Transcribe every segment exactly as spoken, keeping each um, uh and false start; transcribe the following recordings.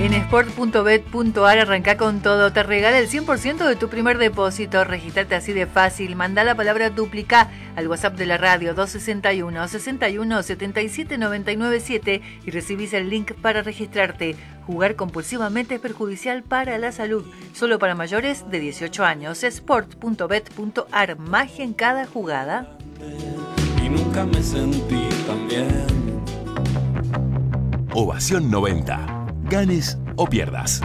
En sport punto bet punto ar arranca con todo. Te regala el cien por ciento de tu primer depósito. Registrate así de fácil. Manda la palabra duplica al WhatsApp de la radio dos seis uno, seis uno, siete siete nueve nueve siete y recibís el link para registrarte. Jugar compulsivamente es perjudicial para la salud. Solo para mayores de dieciocho años. sport punto bet punto ar. Magia en cada jugada. Y nunca me sentí tan bien. Ovación noventa. Ganes o pierdas.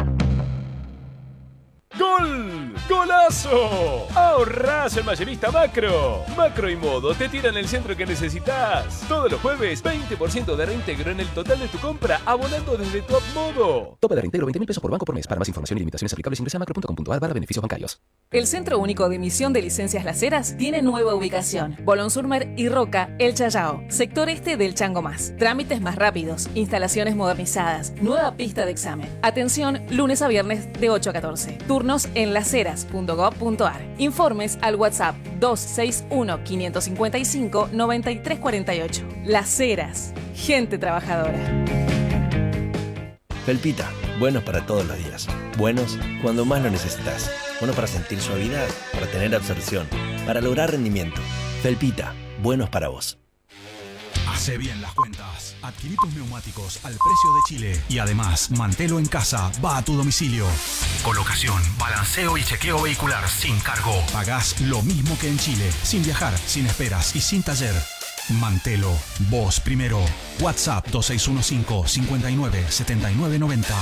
¡Gol! ¡Golazo! ¡Ahorrás en Mayorista Macro! Macro y Modo te tiran el centro que necesitas. Todos los jueves, veinte por ciento de reintegro en el total de tu compra, abonando desde tu app Modo. Tope de reintegro veinte mil pesos por banco por mes. Para más información y limitaciones aplicables ingresa a macro punto com punto ar barra beneficios bancarios. El Centro Único de Emisión de Licencias Las tiene nueva ubicación. Bolón Surmer y Roca, El Chayao. Sector este del Chango Más. Trámites más rápidos. Instalaciones modernizadas. Nueva pista de examen. Atención, lunes a viernes de ocho a catorce. Turnos en laseras punto gob punto ar. Informes al WhatsApp dos seis uno, cinco cinco cinco, nueve tres cuatro ocho. Las Heras. Gente trabajadora. Felpita, buenos para todos los días. Buenos cuando más lo necesitas. Buenos para sentir suavidad, para tener absorción, para lograr rendimiento. Felpita, buenos para vos. Hace bien las cuentas. Adquirí tus neumáticos al precio de Chile. Y además, Mantelo en casa va a tu domicilio. Colocación, balanceo y chequeo vehicular sin cargo. Pagás lo mismo que en Chile, sin viajar, sin esperas y sin taller. Mantelo, vos primero. WhatsApp dos seis uno cinco, cinco nueve, siete nueve nueve cero.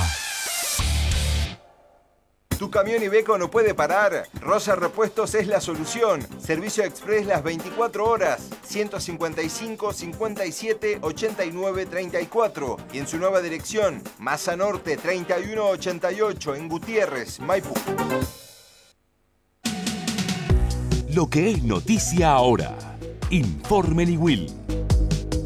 Tu camión Iveco no puede parar. Rosa Repuestos es la solución. Servicio express las veinticuatro horas. ciento cincuenta y cinco, cincuenta y siete, ochenta y nueve, treinta y cuatro. Y en su nueva dirección, Masa Norte treinta y uno ochenta y ocho en Gutiérrez, Maipú. Lo que es noticia ahora. Informe Niwil.